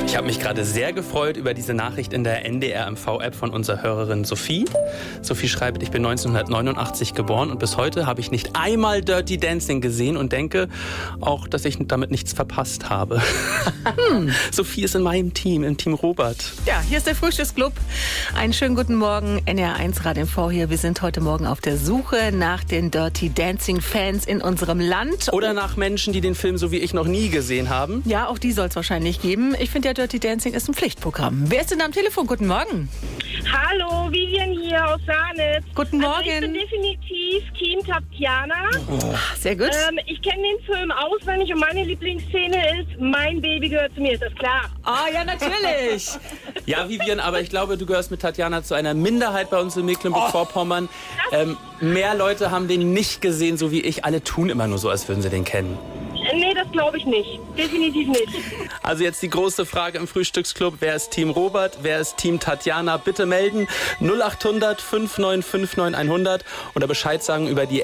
Ich habe mich gerade sehr gefreut über diese Nachricht in der NDR-MV-App von unserer Hörerin Sophie. Sophie schreibt, ich bin 1989 geboren und bis heute habe ich nicht einmal Dirty Dancing gesehen und denke auch, dass ich damit nichts verpasst habe. Sophie ist in meinem Team, im Team Robert. Ja, hier ist der Frühstücksclub. Einen schönen guten Morgen, NR1 Rad MV hier. Wir sind heute Morgen auf der Suche nach den Dirty Dancing-Fans in unserem Land. Oder nach Menschen, die den Film so wie ich noch nie gesehen haben. Ja, auch die soll es wahrscheinlich geben. Ich finde ja, Dirty Dancing ist ein Pflichtprogramm. Wer ist denn am Telefon? Guten Morgen. Hallo, Vivian hier aus Saarnitz. Guten Morgen. Also ich bin definitiv Team Tatjana. Sehr gut. Ich kenne den Film auswendig und meine Lieblingsszene ist, mein Baby gehört zu mir, ist das klar? Ah, ja, natürlich. Ja, Vivian, aber ich glaube, du gehörst mit Tatjana zu einer Minderheit bei uns in Mecklenburg-Vorpommern. Mehr Leute haben den nicht gesehen, so wie ich. Alle tun immer nur so, als würden sie den kennen. Nee, das glaube ich nicht. Definitiv nicht. Also jetzt die große Frage im Frühstücksclub. Wer ist Team Robert? Wer ist Team Tatjana? Bitte melden 0800 5959 100 oder Bescheid sagen über die